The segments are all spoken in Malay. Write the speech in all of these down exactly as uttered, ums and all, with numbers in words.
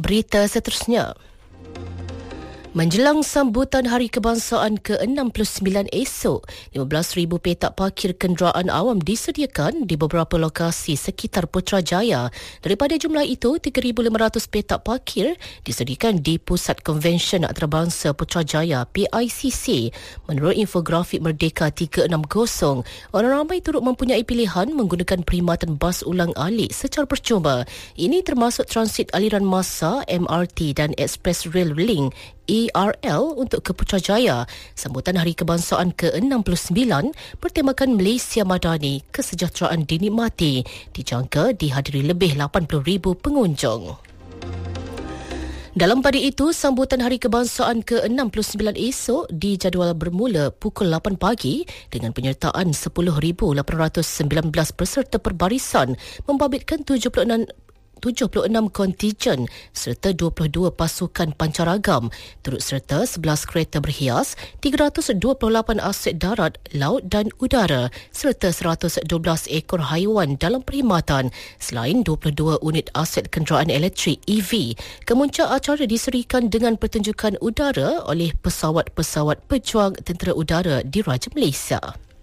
Berita seterusnya. Menjelang sambutan Hari Kebangsaan ke enam puluh sembilan esok, lima belas ribu petak parkir kenderaan awam disediakan di beberapa lokasi sekitar Putrajaya. Daripada jumlah itu, tiga ribu lima ratus petak parkir disediakan di Pusat Konvensyen Antarabangsa Putrajaya P I C C. Menurut infografik Merdeka tiga enam kosong, orang ramai turut mempunyai pilihan menggunakan perkhidmatan bas ulang-alik secara percuma. Ini termasuk transit aliran massa, M R T dan Express Rail Link E R L untuk ke Putrajaya. Sambutan Hari Kebangsaan ke enam puluh sembilan bertemakan Malaysia Madani, kesejahteraan dinikmati. Dijangka dihadiri lebih lapan puluh ribu pengunjung. Dalam pada itu, sambutan Hari Kebangsaan ke enam puluh sembilan esok dijadual bermula pukul lapan pagi dengan penyertaan sepuluh ribu lapan ratus sembilan belas peserta perbarisan membabitkan tujuh puluh enam tujuh puluh enam kontijen serta dua puluh dua pasukan pancaragam, turut serta sebelas kereta berhias, tiga ratus dua puluh lapan aset darat, laut dan udara serta seratus dua belas ekor haiwan dalam perkhidmatan selain dua puluh dua unit aset kenderaan elektrik E V. Kemuncak acara diserikan dengan pertunjukan udara oleh pesawat-pesawat pejuang tentera udara Diraja Malaysia.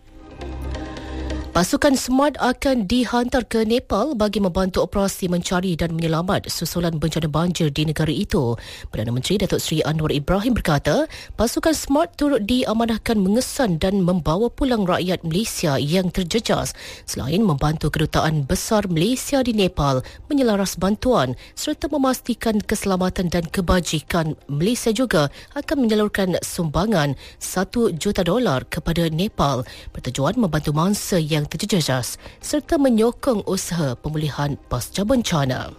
Pasukan SMART akan dihantar ke Nepal bagi membantu operasi mencari dan menyelamat susulan bencana banjir di negara itu. Perdana Menteri Datuk Seri Anwar Ibrahim berkata, pasukan SMART turut diamanahkan mengesan dan membawa pulang rakyat Malaysia yang terjejas selain membantu Kedutaan Besar Malaysia di Nepal menyelaras bantuan serta memastikan keselamatan dan kebajikan. Malaysia juga akan menyalurkan sumbangan satu juta dolar kepada Nepal bertujuan membantu mangsa yang yang terjejas serta menyokong usaha pemulihan pasca bencana.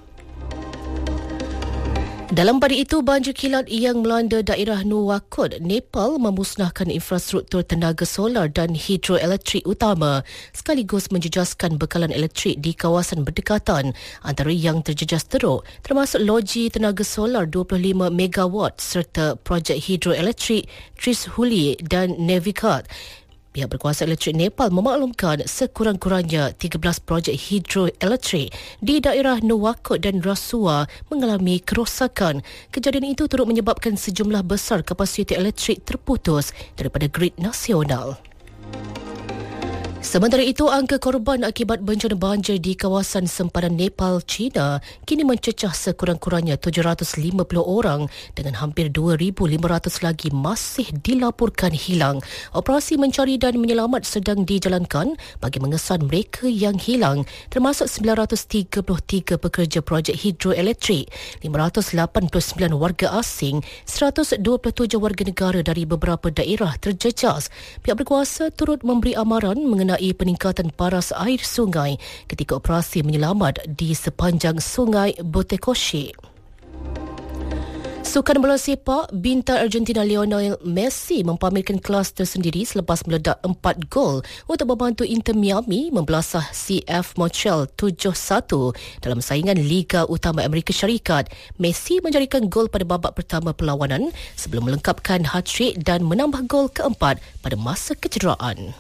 Dalam pada itu, banjir kilat yang melanda daerah Nuwakot, Nepal memusnahkan infrastruktur tenaga solar dan hidroelektrik utama sekaligus menjejaskan bekalan elektrik di kawasan berdekatan. Antara yang terjejas teruk termasuk loji tenaga solar dua puluh lima megawatt serta projek hidroelektrik Trishuli dan Nevikat. Pihak berkuasa elektrik Nepal memaklumkan sekurang-kurangnya tiga belas projek hidroelektrik di daerah Nuwakot dan Rasuwa mengalami kerosakan. Kejadian itu turut menyebabkan sejumlah besar kapasiti elektrik terputus daripada grid nasional. Sementara itu, angka korban akibat bencana banjir di kawasan sempadan Nepal, China kini mencecah sekurang-kurangnya tujuh ratus lima puluh orang dengan hampir dua ribu lima ratus lagi masih dilaporkan hilang. Operasi mencari dan menyelamat sedang dijalankan bagi mengesan mereka yang hilang, termasuk sembilan ratus tiga puluh tiga pekerja projek hidroelektrik, lima ratus lapan puluh sembilan warga asing, seratus dua puluh tujuh warga negara dari beberapa daerah terjejas. Pihak berkuasa turut memberi amaran mengenai peningkatan paras air sungai ketika operasi menyelamat di sepanjang sungai Botekoshi. Sukan bola sepak, bintang Argentina Lionel Messi mempamerkan kelas tersendiri selepas meledak empat gol untuk membantu Inter Miami membelasah C F Montreal tujuh satu dalam saingan Liga Utama Amerika Syarikat. Messi menjadikan gol pada babak pertama perlawanan sebelum melengkapkan hat-trick dan menambah gol keempat pada masa kecederaan.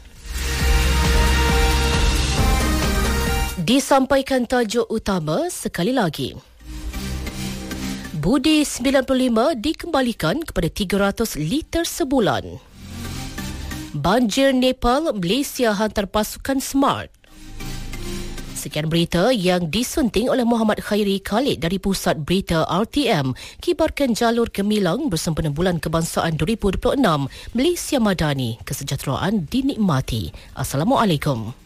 Disampaikan tajuk utama sekali lagi. Budi sembilan puluh lima dikembalikan kepada tiga ratus liter sebulan. Banjir Nepal, Malaysia hantar pasukan SMART. Sekian berita yang disunting oleh Muhammad Khairi Khalid dari Pusat Berita R T M. Kibarkan jalur gemilang bersempena Bulan Kebangsaan dua ribu dua puluh enam. Malaysia Madani, kesejahteraan dinikmati. Assalamualaikum.